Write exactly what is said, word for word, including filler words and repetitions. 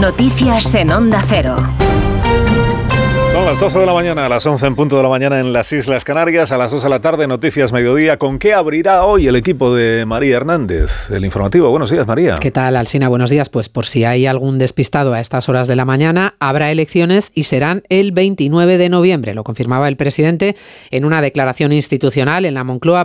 Noticias en Onda Cero. Son las doce de la mañana, a las once en punto de la mañana en las Islas Canarias, a las dos de la tarde, Noticias Mediodía. ¿Con qué abrirá hoy el equipo de María Hernández? El informativo. Buenos días, María. ¿Qué tal, Alsina? Buenos días. Pues por si hay algún despistado a estas horas de la mañana, habrá elecciones y serán el veintinueve de noviembre. Lo confirmaba el presidente en una declaración institucional en la Moncloa